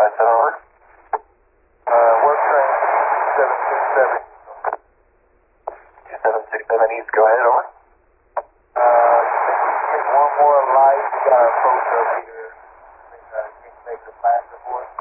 257, over. Work train 2767 East, go ahead, over. Get one more light. We got a approach up here. I think make the faster for us.